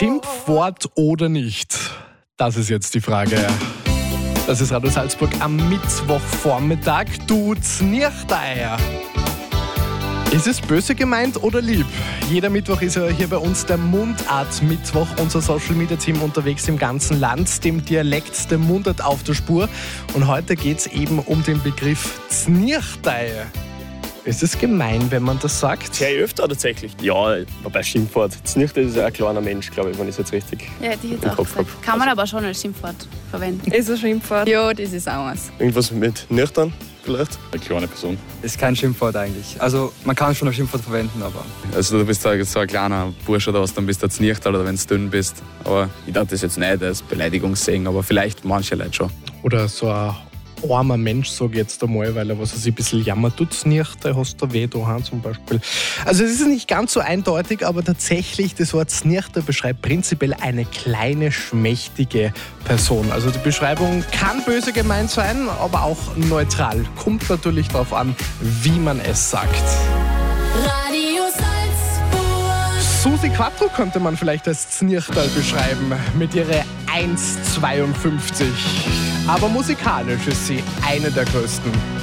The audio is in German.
Schimpfwort oder nicht? Das ist jetzt die Frage. Das ist Radio Salzburg am Mittwochvormittag. Du Znirchteier. Ist es böse gemeint oder lieb? Jeder Mittwoch ist ja hier bei uns der Mundart-Mittwoch, unser Social-Media-Team unterwegs im ganzen Land, dem Dialekt, dem Mundart auf der Spur. Und heute geht es eben um den Begriff Znirchteier. Ist es gemein, wenn man das sagt? Sehr öfter tatsächlich. Ja, bei Schimpfwort. Znirchteier ist ein kleiner Mensch, glaube ich, wenn ich es jetzt richtig im Kopf habe. Kann man aber schon als Schimpfwort verwenden. Ist ein Schimpfwort? Ja, das ist auch was. Irgendwas mit nüchtern vielleicht? Eine kleine Person. Ist kein Schimpfwort eigentlich. Also man kann schon ein Schimpfwort verwenden, aber... Also du bist so ein kleiner Bursch oder was, dann bist du ein Znirchteier oder wenn du dünn bist. Aber ich darf das jetzt nicht als Beleidigung sehen, aber vielleicht manche Leute schon. Oder so ein armer Mensch, sage ich jetzt einmal, weil er was ein bisschen jammert. Du Znirchteier, hast du weh daheim zum Beispiel. Also es ist nicht ganz so eindeutig, aber tatsächlich, das Wort Znirchteier beschreibt prinzipiell eine kleine, schmächtige Person. Also die Beschreibung kann böse gemeint sein, aber auch neutral. Kommt natürlich darauf an, wie man es sagt. Radio Salzburg. Susi Quattro könnte man vielleicht als Znirchteier beschreiben, mit ihrer 1,52. Aber musikalisch ist sie eine der größten.